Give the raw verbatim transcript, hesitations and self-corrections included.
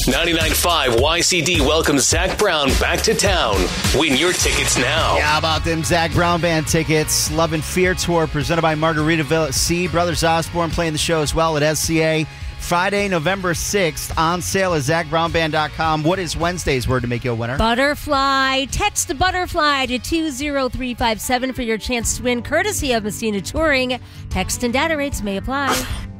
ninety-nine point five Y C D welcomes Zach Brown back to town. Win your tickets now. Yeah, how about them Zach Brown Band tickets? Love and Fear Tour presented by Margaritaville at Sea. Brothers Osborne playing the show as well at S C A. Friday, November sixth, on sale at zach brown band dot com. What is Wednesday's word to make you a winner? Butterfly. Text Butterfly to two zero three five seven for your chance to win, courtesy of Messina Touring. Text and data rates may apply.